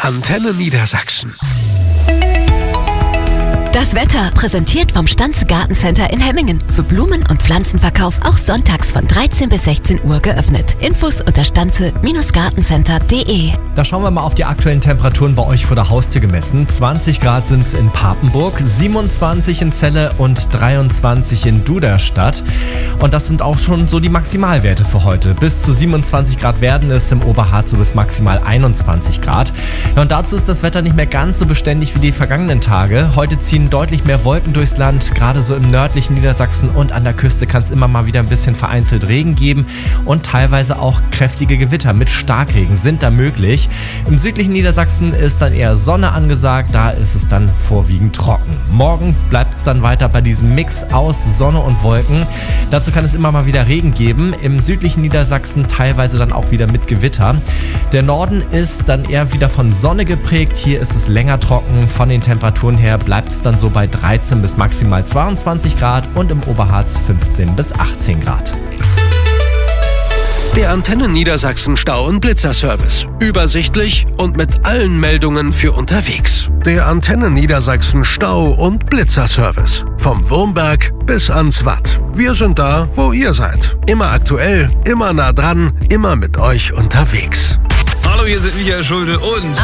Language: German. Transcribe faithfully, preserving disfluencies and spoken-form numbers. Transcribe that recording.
Antenne Niedersachsen. Das Wetter präsentiert vom Stanze Gartencenter in Hemmingen. Für Blumen- und Pflanzenverkauf auch sonntags von dreizehn bis sechzehn Uhr geöffnet. Infos unter stanze Gartencenter punkt de. Da schauen wir mal auf die aktuellen Temperaturen bei euch vor der Haustür gemessen. zwanzig Grad sind es in Papenburg, siebenundzwanzig in Celle und dreiundzwanzig in Duderstadt. Und das sind auch schon so die Maximalwerte für heute. Bis zu siebenundzwanzig Grad werden es im Oberharz, so bis maximal einundzwanzig Grad. Ja, und dazu ist das Wetter nicht mehr ganz so beständig wie die vergangenen Tage. Heute ziehen deutlich mehr Wolken durchs Land. Gerade so im nördlichen Niedersachsen und an der Küste kann es immer mal wieder ein bisschen vereinzelt Regen geben. Und teilweise auch kräftige Gewitter mit Starkregen sind da möglich. Im südlichen Niedersachsen ist dann eher Sonne angesagt, da ist es dann vorwiegend trocken. Morgen bleibt es dann weiter bei diesem Mix aus Sonne und Wolken. Dazu kann es immer mal wieder Regen geben. Im südlichen Niedersachsen teilweise dann auch wieder mit Gewitter. Der Norden ist dann eher wieder von Sonne geprägt. Hier ist es länger trocken. Von den Temperaturen her bleibt es dann so bei dreizehn bis maximal zweiundzwanzig Grad und im Oberharz fünfzehn bis achtzehn Grad. Der Antenne Niedersachsen Stau- und Blitzerservice. Übersichtlich und mit allen Meldungen für unterwegs. Der Antenne Niedersachsen Stau- und Blitzerservice. Vom Wurmberg bis ans Watt. Wir sind da, wo ihr seid. Immer aktuell, immer nah dran, immer mit euch unterwegs. Hallo, hier sind Michael Schulte und